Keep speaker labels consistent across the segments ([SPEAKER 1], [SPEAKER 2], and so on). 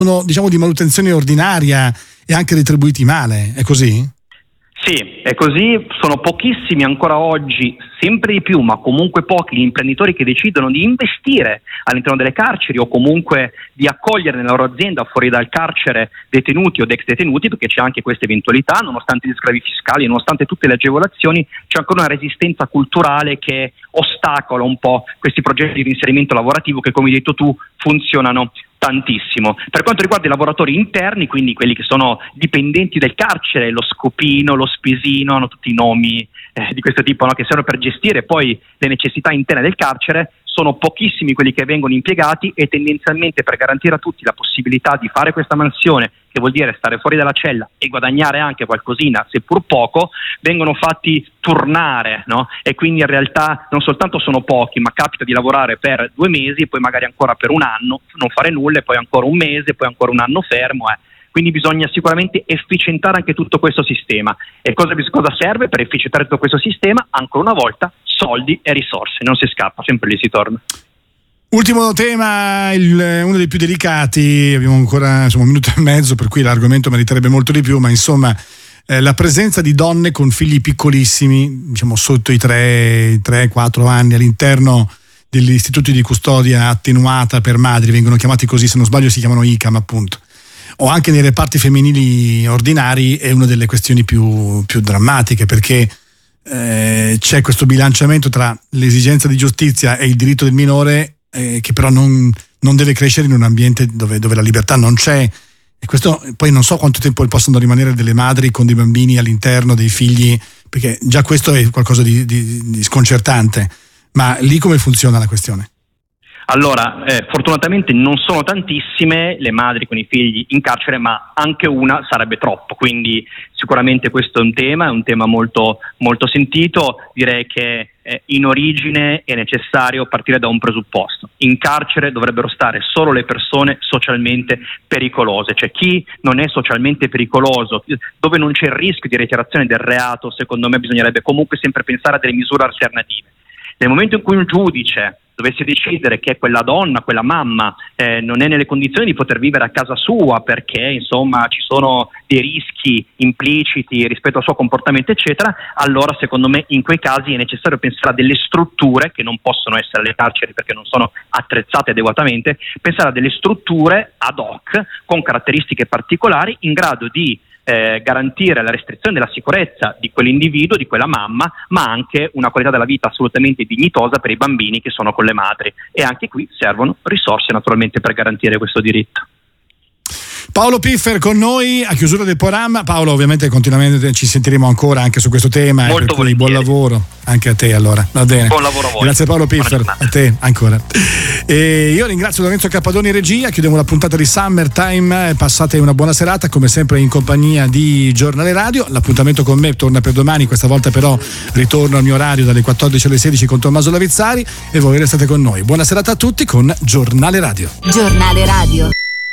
[SPEAKER 1] sono, diciamo, di manutenzione ordinaria e anche retribuiti male, è così?
[SPEAKER 2] Sì, è così, sono pochissimi ancora oggi, sempre di più, ma comunque pochi, gli imprenditori che decidono di investire all'interno delle carceri o comunque di accogliere nella loro azienda fuori dal carcere detenuti o ex detenuti, perché c'è anche questa eventualità, nonostante gli sgravi fiscali, nonostante tutte le agevolazioni, c'è ancora una resistenza culturale che ostacola un po' questi progetti di reinserimento lavorativo che, come hai detto tu, funzionano tantissimo. Per quanto riguarda i lavoratori interni, quindi quelli che sono dipendenti del carcere, lo scopino, lo spisino, hanno tutti i nomi di questo tipo, no? Che servono per gestire poi le necessità interne del carcere, sono pochissimi quelli che vengono impiegati e tendenzialmente per garantire a tutti la possibilità di fare questa mansione, che vuol dire stare fuori dalla cella e guadagnare anche qualcosina, seppur poco, vengono fatti turnare, no? E quindi in realtà non soltanto sono pochi, ma capita di lavorare per 2 mesi, poi magari ancora per 1 anno, non fare nulla, e poi ancora 1 mese, poi ancora 1 anno fermo. Quindi bisogna sicuramente efficientare anche tutto questo sistema. E cosa serve per efficientare tutto questo sistema? Ancora una volta, soldi e risorse, non si scappa, sempre lì si torna.
[SPEAKER 1] Ultimo tema, uno dei più delicati, abbiamo ancora 1 minuto e mezzo, per cui l'argomento meriterebbe molto di più, ma insomma la presenza di donne con figli piccolissimi, diciamo sotto i 3-4 anni, all'interno degli istituti di custodia attenuata per madri, vengono chiamati così, se non sbaglio si chiamano ICAM appunto, o anche nei reparti femminili ordinari, è una delle questioni più drammatiche, perché c'è questo bilanciamento tra l'esigenza di giustizia e il diritto del minore, che però non deve crescere in un ambiente dove la libertà non c'è, e questo poi non so quanto tempo possono rimanere delle madri con dei bambini all'interno, dei figli, perché già questo è qualcosa di sconcertante. Ma lì come funziona la questione?
[SPEAKER 2] Allora, fortunatamente non sono tantissime le madri con i figli in carcere, ma anche una sarebbe troppo, quindi sicuramente questo è un tema molto, molto sentito. Direi che in origine è necessario partire da un presupposto: in carcere dovrebbero stare solo le persone socialmente pericolose, cioè chi non è socialmente pericoloso, dove non c'è il rischio di reiterazione del reato. Secondo me bisognerebbe comunque sempre pensare a delle misure alternative. Nel momento in cui un giudice dovesse decidere che quella donna, quella mamma non è nelle condizioni di poter vivere a casa sua perché insomma ci sono dei rischi impliciti rispetto al suo comportamento eccetera, allora secondo me in quei casi è necessario pensare a delle strutture che non possono essere le carceri perché non sono attrezzate adeguatamente, pensare a delle strutture ad hoc con caratteristiche particolari in grado di garantire la restrizione della sicurezza di quell'individuo, di quella mamma, ma anche una qualità della vita assolutamente dignitosa per i bambini che sono con le madri. E anche qui servono risorse naturalmente per garantire questo diritto.
[SPEAKER 1] Paolo Piffer con noi a chiusura del programma. Paolo, ovviamente continuamente ci sentiremo ancora anche su questo tema.
[SPEAKER 2] Molto volentieri.
[SPEAKER 1] Buon lavoro anche a te, allora. Va bene.
[SPEAKER 2] Buon lavoro a voi.
[SPEAKER 1] Grazie Paolo Piffer, a te ancora. E io ringrazio Lorenzo Cappadoni in regia. Chiudiamo la puntata di Summertime. Passate una buona serata, come sempre in compagnia di Giornale Radio. L'appuntamento con me torna per domani, questa volta però ritorno al mio orario dalle 14 alle 16 con Tommaso Lavizzari, e voi restate con noi. Buona serata a tutti con Giornale Radio.
[SPEAKER 3] Giornale Radio.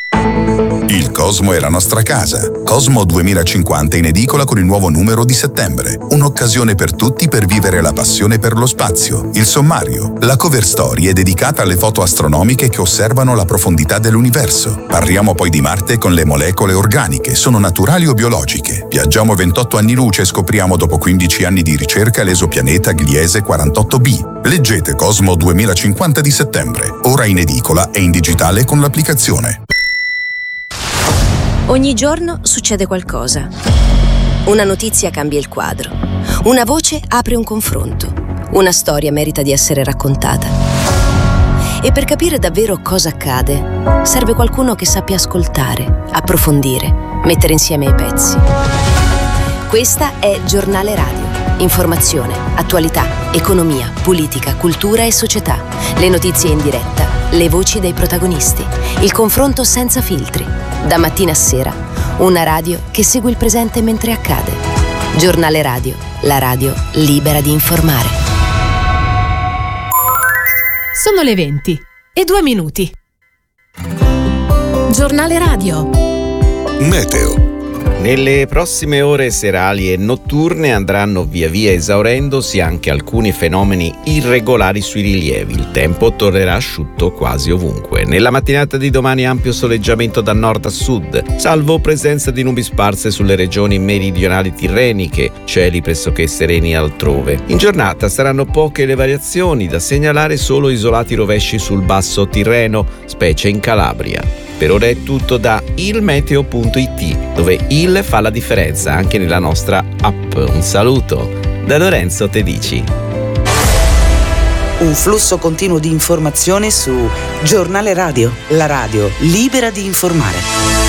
[SPEAKER 4] Il Cosmo è la nostra casa. Cosmo 2050 in edicola con il nuovo numero di settembre. Un'occasione per tutti per vivere la passione per lo spazio. Il sommario. La cover story è dedicata alle foto astronomiche che osservano la profondità dell'universo. Parliamo poi di Marte con le molecole organiche. Sono naturali o biologiche? Viaggiamo 28 anni luce e scopriamo dopo 15 anni di ricerca l'esopianeta Gliese 48b. Leggete Cosmo 2050 di settembre. Ora in edicola e in digitale con l'applicazione.
[SPEAKER 3] Ogni giorno succede qualcosa. Una notizia cambia il quadro. Una voce apre un confronto. Una storia merita di essere raccontata. E per capire davvero cosa accade, serve qualcuno che sappia ascoltare, approfondire, mettere insieme i pezzi. Questa è Giornale Radio. Informazione, attualità, economia, politica, cultura e società. Le notizie in diretta, le voci dei protagonisti, il confronto senza filtri. Da mattina a sera, una radio che segue il presente mentre accade. Giornale Radio, la radio libera di informare.
[SPEAKER 5] Sono le 20:02. Giornale Radio.
[SPEAKER 4] Meteo.
[SPEAKER 5] Nelle prossime ore serali e notturne andranno via via esaurendosi anche alcuni fenomeni irregolari sui rilievi. Il tempo tornerà asciutto quasi ovunque. Nella mattinata di domani ampio soleggiamento da nord a sud, salvo presenza di nubi sparse sulle regioni meridionali tirreniche, cieli pressoché sereni altrove. In giornata saranno poche le variazioni, da segnalare solo isolati rovesci sul basso Tirreno, specie in Calabria. Per ora è tutto da ilmeteo.it, dove il fa la differenza anche nella nostra app. Un saluto da Lorenzo Tedici.
[SPEAKER 6] Un flusso continuo di informazione su Giornale Radio, la radio libera di informare.